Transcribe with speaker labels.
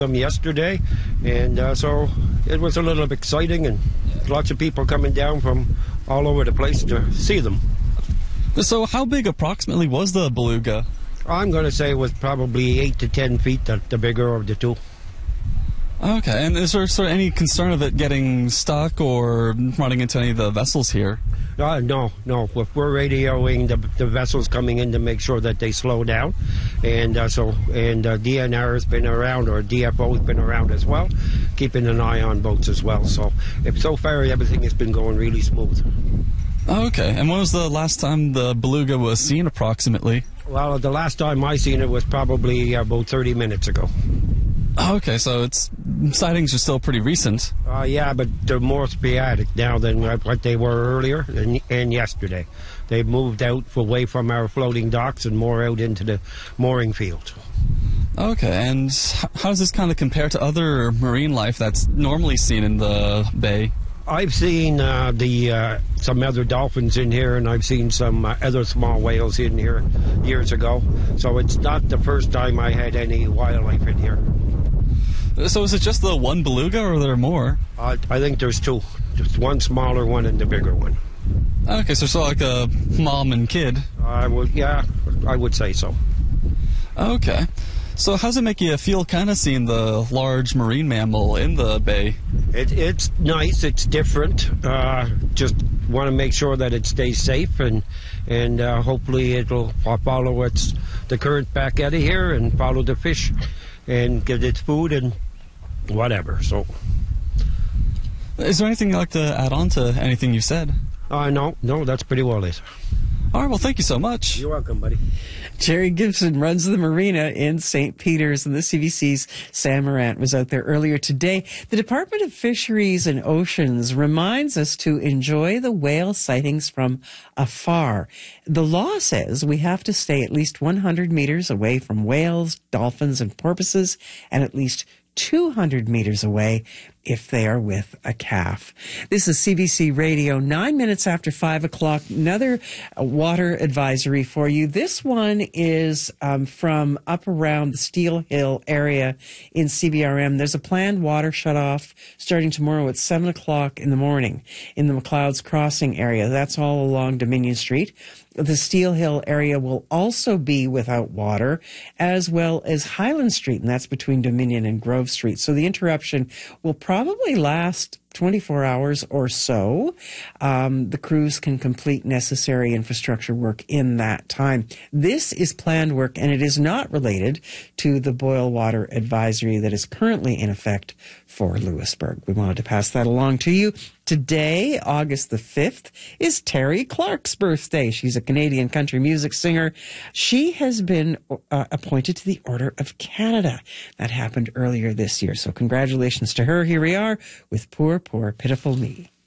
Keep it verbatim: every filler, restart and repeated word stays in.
Speaker 1: them yesterday, and uh, so it was a little exciting, and lots of people coming down from all over the place to see them.
Speaker 2: So how big approximately was the beluga?
Speaker 1: I'm going to say it was probably eight to ten feet, the, the bigger of the two.
Speaker 2: Okay, and is there sort of any concern of it getting stuck or running into any of the vessels here?
Speaker 1: Uh, no, no. We're radioing the, the vessels coming in to make sure that they slow down, and uh, so and uh, D N R has been around, or D F O has been around as well, keeping an eye on boats as well. So, if so far everything has been going really smooth.
Speaker 2: Okay, and when was the last time the beluga was seen approximately?
Speaker 1: Well, the last time I seen it was probably about thirty minutes ago.
Speaker 2: Okay, so it's sightings are still pretty recent.
Speaker 1: Uh, yeah, but they're more sporadic now than what they were earlier and, and yesterday. They've moved out away from our floating docks and more out into the mooring field.
Speaker 2: Okay, and how does this kind of compare to other marine life that's normally seen in the bay?
Speaker 1: I've seen uh, the uh, some other dolphins in here, and I've seen some uh, other small whales in here years ago. So it's not the first time I had any wildlife in here.
Speaker 2: So is it just the one beluga, or are there more?
Speaker 1: Uh, I think there's two. Just one smaller one and the bigger one.
Speaker 2: Okay, so sort of like a mom and kid.
Speaker 1: I would, yeah, I would say so.
Speaker 2: Okay. So how does it make you feel kind of seeing the large marine mammal in the bay?
Speaker 1: It, it's nice. It's different. Uh, just want to make sure that it stays safe, and and uh, hopefully it'll follow its the current back out of here and follow the fish and get its food and whatever. So,
Speaker 2: is there anything you'd like to add on to anything you said?
Speaker 1: Uh, no, no, that's pretty well it.
Speaker 2: All right, well, thank you so much.
Speaker 1: You're welcome, buddy.
Speaker 3: Jerry Gibson runs the marina in Saint Peter's, and the C B C's Sam Morant was out there earlier today. The Department of Fisheries and Oceans reminds us to enjoy the whale sightings from afar. The law says we have to stay at least one hundred meters away from whales, dolphins, and porpoises, and at least two hundred meters away if they are with a calf. This is C B C Radio, nine minutes after five o'clock. Another water advisory for you. This one is um, from up around the Steel Hill area in C B R M. There's a planned water shutoff starting tomorrow at seven o'clock in the morning in the McLeod's Crossing area. That's all along Dominion Street. The Steel Hill area will also be without water, as well as Highland Street, and that's between Dominion and Grove Street. So the interruption will probably last twenty-four hours or so. Um, the crews can complete necessary infrastructure work in that time. This is planned work, and it is not related to the boil water advisory that is currently in effect for Lewisburg. We wanted to pass that along to you. Today, August the fifth, is Terry Clark's birthday. She's a Canadian country music singer. She has been uh, appointed to the Order of Canada. That happened earlier this year. So congratulations to her. Here we are with Poor, Poor, Pitiful Me.